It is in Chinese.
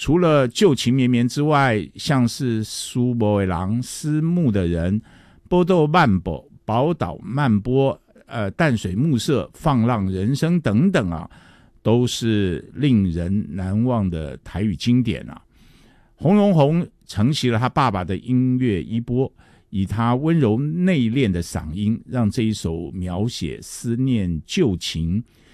除了旧情绵绵之外，像是苏博伟郎、思慕的人、波豆漫步、宝岛漫波、淡水暮色、放浪人生等等啊，都是令人难忘的台语经典啊。洪荣宏承袭了他爸爸的音乐衣钵，以他温柔内敛的嗓音，让这一首描写思念旧情、